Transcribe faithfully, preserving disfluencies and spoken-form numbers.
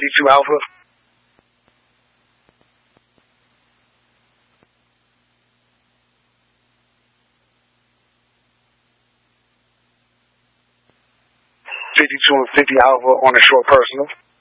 fifty-two Alpha. fifty-two and fifty Alpha on a short personal.